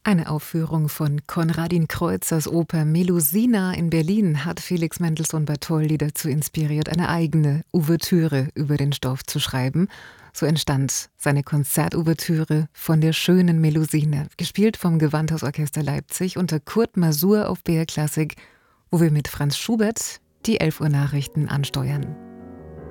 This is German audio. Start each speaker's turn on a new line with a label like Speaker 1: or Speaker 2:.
Speaker 1: Eine Aufführung von Konradin Kreuzers Oper Melusina in Berlin hat Felix Mendelssohn-Bartholdy dazu inspiriert, eine eigene Ouvertüre über den Stoff zu schreiben. So entstand seine Konzertouvertüre von der schönen Melusine, gespielt vom Gewandhausorchester Leipzig unter Kurt Masur auf BR Klassik, wo wir mit Franz Schubert die 11 Uhr Nachrichten ansteuern.